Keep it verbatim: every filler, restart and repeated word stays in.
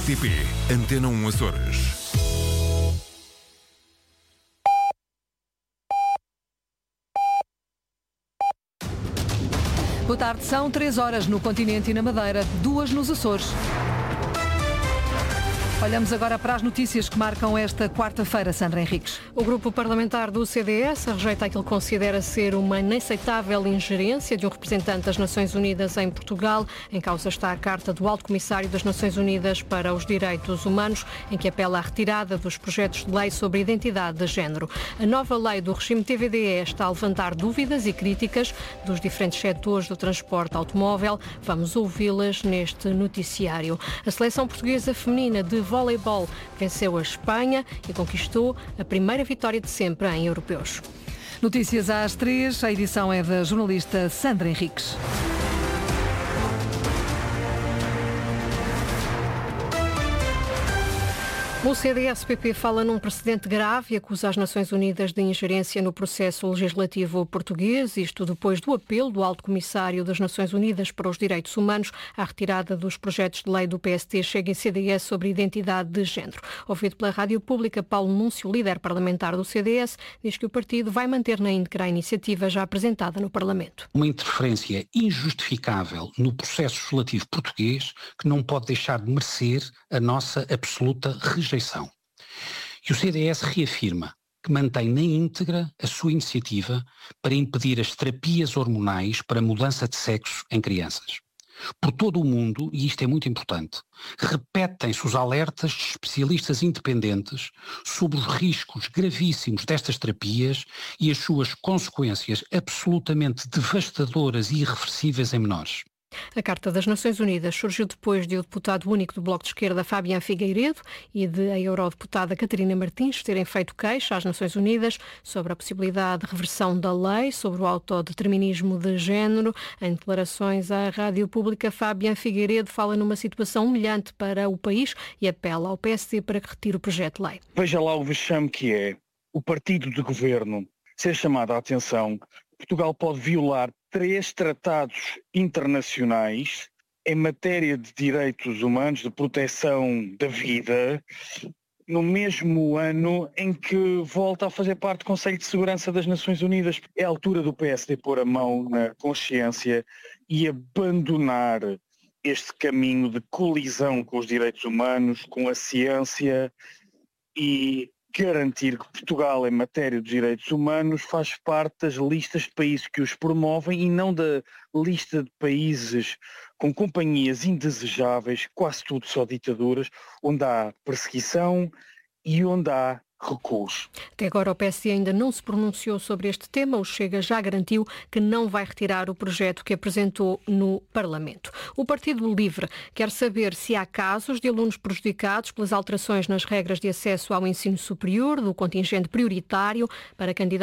T P, Antena um Açores. Boa tarde, são três horas no continente e na Madeira, duas nos Açores. Olhamos agora para as notícias que marcam esta quarta-feira, Sandra Henriques. O grupo parlamentar do C D S rejeita aquilo que considera ser uma inaceitável ingerência de um representante das Nações Unidas em Portugal. Em causa está a carta do Alto Comissário das Nações Unidas para os Direitos Humanos, em que apela à retirada dos projetos de lei sobre identidade de género. A nova lei do regime T V D E está a levantar dúvidas e críticas dos diferentes setores do transporte automóvel. Vamos ouvi-las neste noticiário. A seleção portuguesa feminina de voleibol venceu a Espanha e conquistou a primeira vitória de sempre em europeus. Notícias às três, a edição é da jornalista Sandra Henriques. O C D S P P fala num precedente grave e acusa as Nações Unidas de ingerência no processo legislativo português, isto depois do apelo do Alto Comissário das Nações Unidas para os Direitos Humanos à retirada dos projetos de lei do P S T Chega em C D S sobre identidade de género. Ouvido pela Rádio Pública, Paulo Núncio, líder parlamentar do C D S, diz que o partido vai manter na íntegra a iniciativa já apresentada no Parlamento. Uma interferência injustificável no processo legislativo português que não pode deixar de merecer a nossa absoluta rejeição. E o C D S reafirma que mantém na íntegra a sua iniciativa para impedir as terapias hormonais para mudança de sexo em crianças. Por todo o mundo, e isto é muito importante, repetem-se os alertas de especialistas independentes sobre os riscos gravíssimos destas terapias e as suas consequências absolutamente devastadoras e irreversíveis em menores. A Carta das Nações Unidas surgiu depois de o deputado único do Bloco de Esquerda, Fabián Figueiredo, e de a eurodeputada Catarina Martins terem feito queixa às Nações Unidas sobre a possibilidade de reversão da lei sobre o autodeterminismo de género. Em declarações à Rádio Pública, Fabián Figueiredo fala numa situação humilhante para o país e apela ao P S D para que retire o projeto de lei. Veja lá o vexame que é o partido de governo ser chamado à atenção. Portugal pode violar três tratados internacionais em matéria de direitos humanos, de proteção da vida, no mesmo ano em que volta a fazer parte do Conselho de Segurança das Nações Unidas. É a altura do P S D pôr a mão na consciência e abandonar este caminho de colisão com os direitos humanos, com a ciência, e garantir que Portugal, em matéria de direitos humanos, faz parte das listas de países que os promovem e não da lista de países com companhias indesejáveis, quase tudo só ditaduras, onde há perseguição e onde há recuos. Até agora o P S D ainda não se pronunciou sobre este tema. O Chega já garantiu que não vai retirar o projeto que apresentou no Parlamento. O Partido Livre quer saber se há casos de alunos prejudicados pelas alterações nas regras de acesso ao ensino superior do contingente prioritário para candidatos